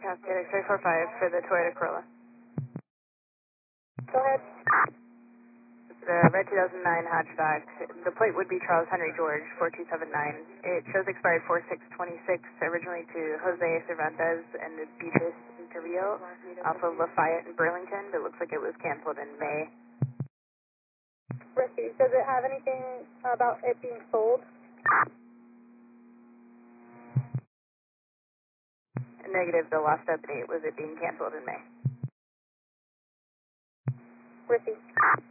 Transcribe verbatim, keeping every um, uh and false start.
Cascade X-ray four five for the Toyota Corolla. Go ahead. The red two thousand nine hatchback. The plate would be Charles Henry George four two seven nine. It shows expired four six twenty-six, originally to Jose Cervantes and Beatriz Interville off of Lafayette in Burlington, but it looks like it was canceled in May. Ricky, does it have anything about it being sold? Negative, the last update was it being canceled in May. Ricky.